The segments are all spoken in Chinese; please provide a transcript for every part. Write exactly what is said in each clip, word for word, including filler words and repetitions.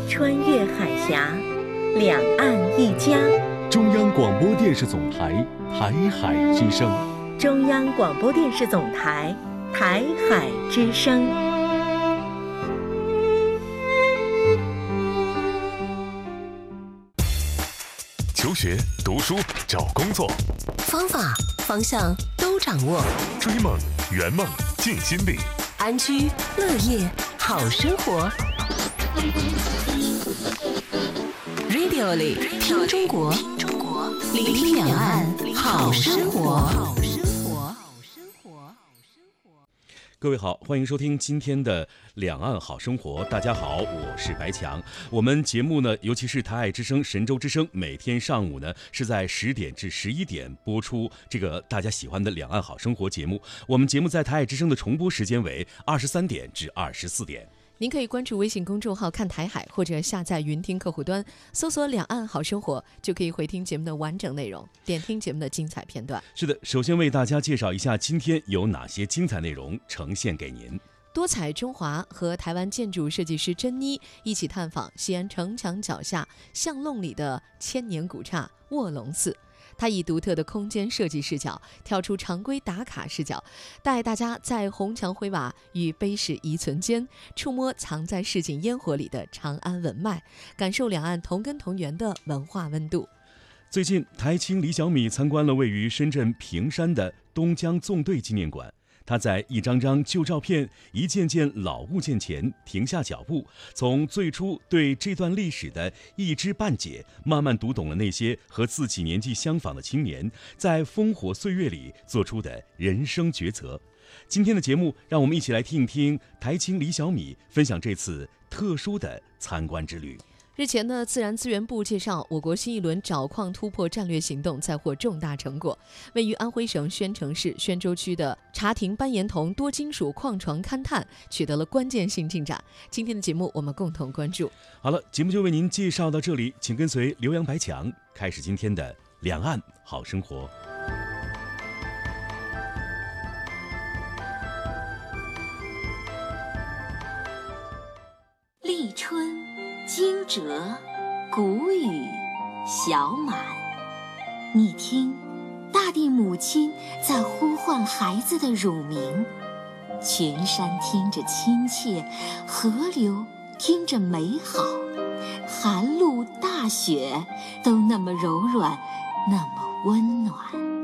穿越海峡，两岸一家。 中央广播电视总台台海之声。 中央广播电视总台台海之声。 求学、读书、找工作， 方法、方向都掌握。 追梦、圆梦、尽心力。 安居乐业好生活。Radio 里听中国，聆听两岸好生活。 各位好，欢迎收听今天的两岸好生活。大家好，我是白强。我们节目呢，尤其是台海之声、神州之声，每天上午呢是在十点至十一点播出这个大家喜欢的两岸好生活节目。我们节目在台海之声的重播时间为二十三点至二十四点。 您可以关注微信公众号看台海，或者下载云听客户端，搜索两岸好生活，就可以回听节目的完整内容，点听节目的精彩片段。 是的，首先为大家介绍一下今天有哪些精彩内容呈现给您。 多彩中华和台湾建筑设计师珍妮一起探访西安城墙脚下巷弄里的千年古刹卧龙寺。他以独特的空间设计视角，跳出常规打卡视角，带大家在红墙灰瓦与碑石遗存间，触摸藏在市井烟火里的长安文脉，感受两岸同根同源的文化温度。 最近，台青李小米参观了位于深圳坪山的东江纵队纪念馆。他在一张张旧照片、一件件老物件前停下脚步，从最初对这段历史的一知半解，慢慢读懂了那些和自己年纪相仿的青年在烽火岁月里做出的人生抉择。今天的节目，让我们一起来听一听台青李小米分享这次特殊的参观之旅。 日前呢，自然资源部介绍，我国新一轮找矿突破战略行动再获重大成果。位于安徽省宣城市宣州区的茶亭斑岩铜多金属矿床勘探取得了关键性进展。今天的节目我们共同关注。 好了，节目就为您介绍到这里，请跟随刘洋白强开始今天的两岸好生活。 立春惊蛰，谷雨小满。你听，大地母亲在呼唤孩子的乳名，群山听着亲切，河流听着美好，寒露大雪都那么柔软，那么温暖。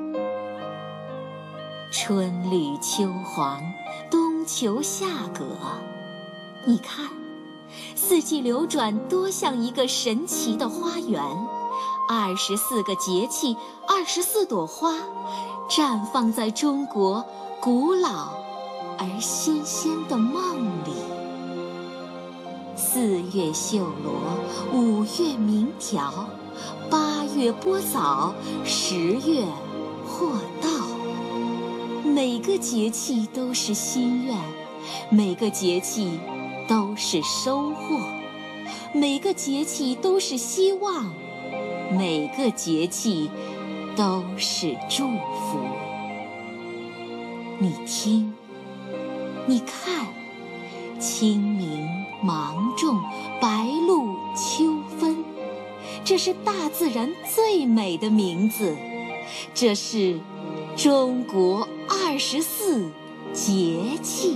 春绿秋黄，冬秋夏葛，你看，四季流转，多像一个神奇的花园。二十四个节气，二十四朵花，绽放在中国古老而新鲜的梦里。四月绣罗，五月鸣条，八月播枣，十月获稻。每个节气都是心愿，每个节气都是收获，每个节气都是希望，每个节气都是祝福。你听，你看，清明、芒种、白露、秋分，这是大自然最美的名字，这是中国二十四节气。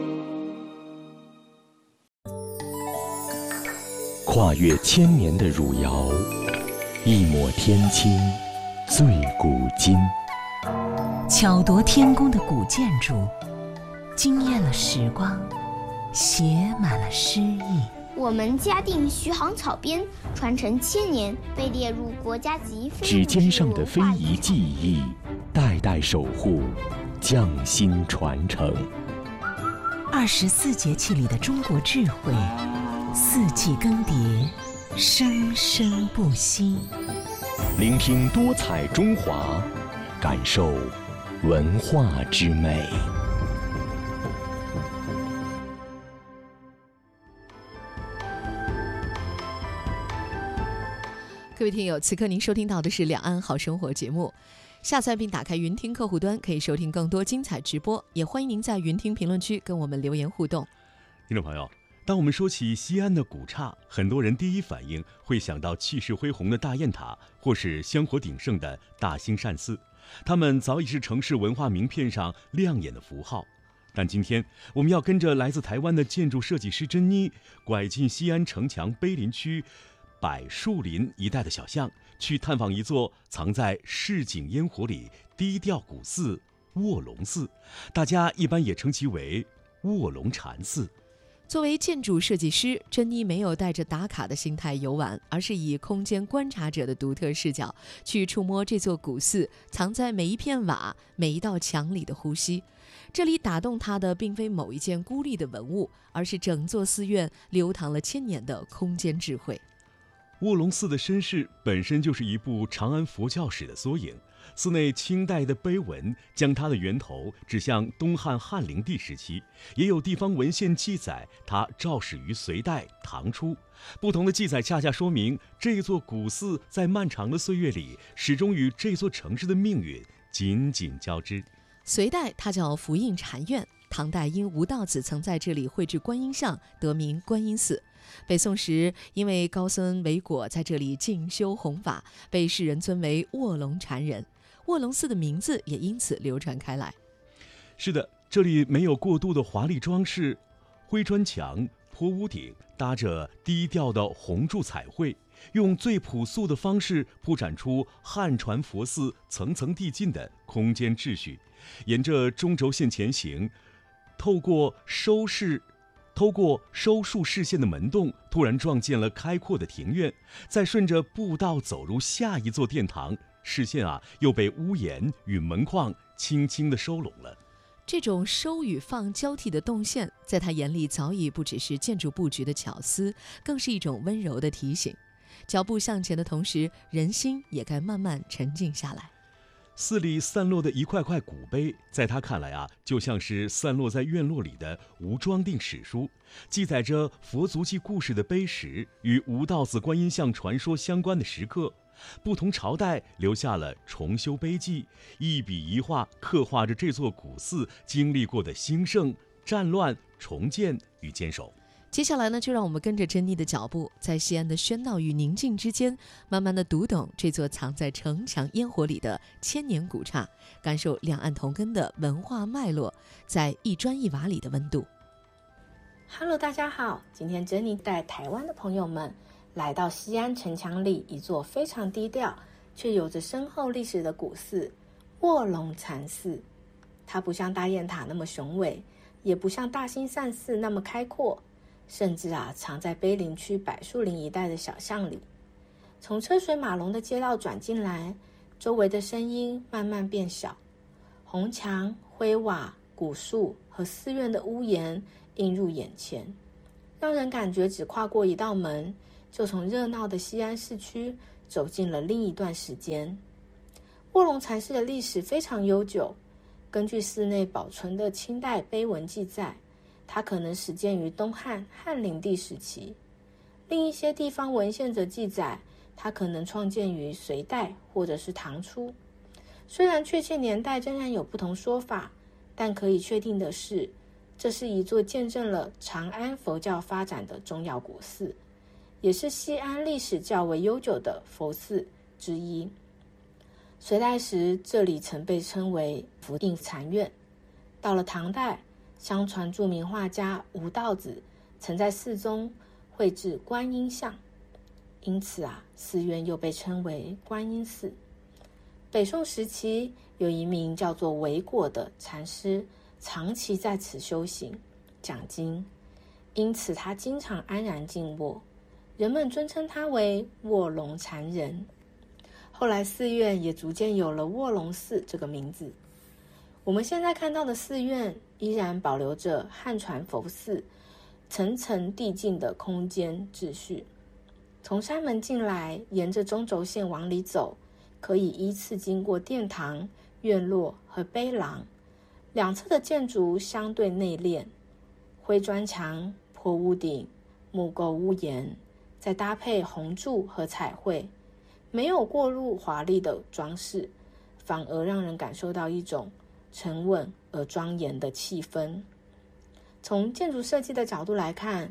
跨越千年的汝窑，一抹天青最古今。 巧夺天工的古建筑，惊艳了时光，写满了诗意。 我们嘉定徐杭草编传承千年，被列入国家级非指尖上的非遗技艺，代代守护，匠心传承。 二十四节气里的中国智慧，四季更迭，生生不息。 聆听多彩中华，感受文化之美。 各位听友，此刻您收听到的是两岸好生活节目。下载并打开云听客户端，可以收听更多精彩直播，也欢迎您在云听评论区跟我们留言互动。 听众朋友， 当我们说起西安的古刹，很多人第一反应会想到气势恢宏的大雁塔，或是香火鼎盛的大兴善寺，它们早已是城市文化名片上亮眼的符号。但今天我们要跟着来自台湾的建筑设计师珍妮，拐进西安城墙碑林区柏树林一带的小巷，去探访一座藏在市井烟火里低调古寺卧龙寺，大家一般也称其为卧龙禅寺。 作为建筑设计师，珍妮没有带着打卡的心态游玩，而是以空间观察者的独特视角去触摸这座古寺藏在每一片瓦、每一道墙里的呼吸。这里打动他的并非某一件孤立的文物，而是整座寺院流淌了千年的空间智慧。 卧龙寺的身世本身就是一部长安佛教史的缩影，寺内清代的碑文将它的源头指向东汉汉灵帝时期，也有地方文献记载它肇始于隋代、唐初。不同的记载恰恰说明，这座古寺在漫长的岁月里，始终与这座城市的命运紧紧交织。 隋代它叫福印禅院，唐代因吴道子曾在这里绘制观音像，得名观音寺。北宋时，因为高僧维果在这里静修弘法，被世人尊为卧龙禅人，卧龙寺的名字也因此流传开来。 是的，这里没有过度的华丽装饰，灰砖墙、坡屋顶搭着低调的红柱彩绘，用最朴素的方式铺展出汉传佛寺层层递进的空间秩序。沿着中轴线前行，透过收视透过收束视线的门洞，突然撞见了开阔的庭院，再顺着步道走入下一座殿堂，视线啊又被屋檐与门框轻轻地收拢了。 这种收与放交替的动线，在他眼里早已不只是建筑布局的巧思，更是一种温柔的提醒。脚步向前的同时，人心也该慢慢沉静下来。 寺里散落的一块块古碑，在他看来啊，就像是散落在院落里的无装订史书，记载着佛足迹故事的碑石，与吴道子观音像传说相关的石刻。不同朝代留下了重修碑记，一笔一画刻画着这座古寺经历过的兴盛、战乱、重建与坚守。 接下来呢，就让我们跟着珍妮的脚步，在西安的喧闹与宁静之间，慢慢地读懂这座藏在城墙烟火里的千年古刹，感受两岸同根的文化脉络，在一砖一瓦里的温度。 Hello， 大家好，今天珍妮带台湾的朋友们来到西安城墙里一座非常低调却有着深厚历史的古寺——卧龙禅寺。它不像大雁塔那么雄伟，也不像大兴善寺那么开阔，甚至啊，藏在碑林区柏树林一带的小巷里。从车水马龙的街道转进来，周围的声音慢慢变小，红墙、灰瓦、古树和寺院的屋檐映入眼前，让人感觉只跨过一道门，就从热闹的西安市区走进了另一段时间。卧龙禅寺的历史非常悠久，根据寺内保存的清代碑文记载，它可能始建于东汉汉灵帝时期。另一些地方文献则记载，它可能创建于隋代或者是唐初。虽然确切年代仍然有不同说法，但可以确定的是，这是一座见证了长安佛教发展的重要古寺，也是西安历史较为悠久的佛寺之一。隋代时，这里曾被称为福印禅院。到了唐代，相传著名画家吴道子曾在寺中绘制观音像，因此啊，寺院又被称为观音寺。北宋时期，有一名叫做维果的禅师，长期在此修行讲经，因此他经常安然静卧，人们尊称他为卧龙禅人。后来寺院也逐渐有了卧龙寺这个名字。我们现在看到的寺院依然保留着汉传佛寺层层递进的空间秩序。从山门进来，沿着中轴线往里走，可以依次经过殿堂、院落和碑廊，两侧的建筑相对内敛，灰砖墙、坡屋顶、木构屋檐，再搭配红柱和彩绘，没有过入华丽的装饰，反而让人感受到一种沉稳而庄严的气氛。从建筑设计的角度来看，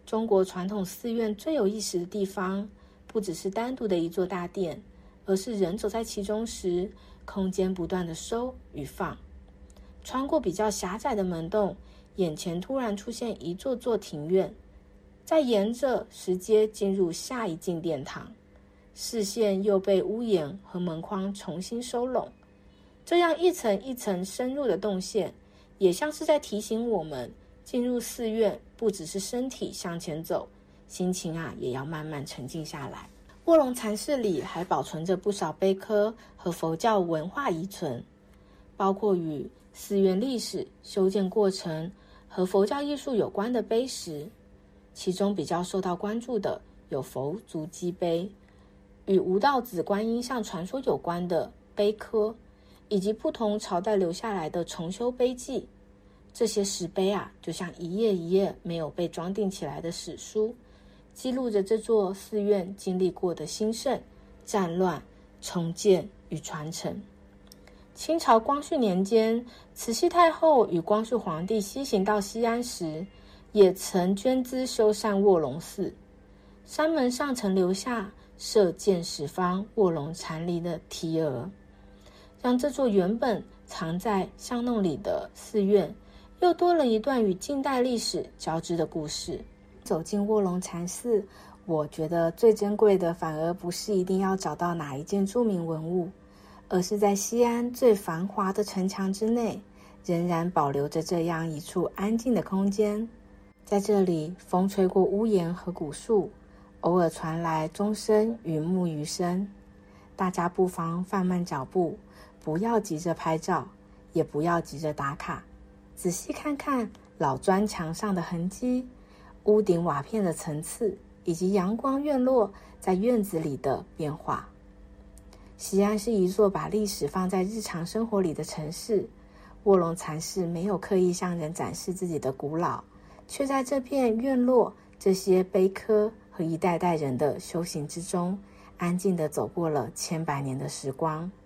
中国传统寺院最有意思的地方，不只是单独的一座大殿，而是人走在其中时，空间不断的收与放。穿过比较狭窄的门洞，眼前突然出现一座座庭院，再沿着石阶进入下一进殿堂，视线又被屋檐和门框重新收拢。这样一层一层深入的动线，也像是在提醒我们，进入寺院不只是身体向前走，心情啊也要慢慢沉静下来。卧龙禅室里还保存着不少碑刻和佛教文化遗存，包括与寺院历史、修建过程和佛教艺术有关的碑石。其中比较受到关注的有佛足迹碑，与无道子观音像传说有关的碑刻，以及不同朝代留下来的重修碑记。这些石碑啊，就像一页一页没有被装订起来的史书，记录着这座寺院经历过的兴盛、战乱、重建与传承。清朝光绪年间，慈禧太后与光绪皇帝西行到西安时，也曾捐资修缮卧龙寺，山门上曾留下射箭十方卧龙禅林的题额，让这座原本藏在巷弄里的寺院又多了一段与近代历史交织的故事。走进卧龙禅寺，我觉得最珍贵的反而不是一定要找到哪一件著名文物，而是在西安最繁华的城墙之内，仍然保留着这样一处安静的空间。在这里，风吹过屋檐和古树，偶尔传来钟声与木鱼声。大家不妨放慢脚步，不要急着拍照，也不要急着打卡，仔细看看老砖墙上的痕迹，屋顶瓦片的层次，以及阳光院落在院子里的变化。西安是一座把历史放在日常生活里的城市，卧龙禅室没有刻意向人展示自己的古老，却在这片院落、这些碑刻和一代代人的修行之中，安静地走过了千百年的时光。